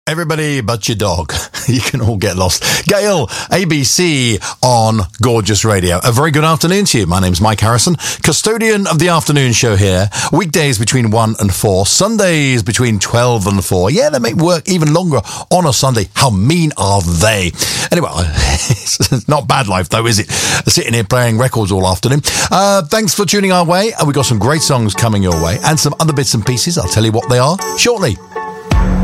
Everybody but your dog. You can all get lost. Gail, ABC on Gorgeous Radio. A very good afternoon to you. My name's Mike Harrison, custodian of the afternoon show here. Weekdays between 1 and 4. Sundays between 12 and 4. Yeah, they make work even longer on a Sunday. How mean are they? Anyway, it's not bad life though, is it? Sitting here playing records all afternoon. Thanks for tuning our way. We've got some great songs coming your way and some other bits and pieces. I'll tell you what they are shortly.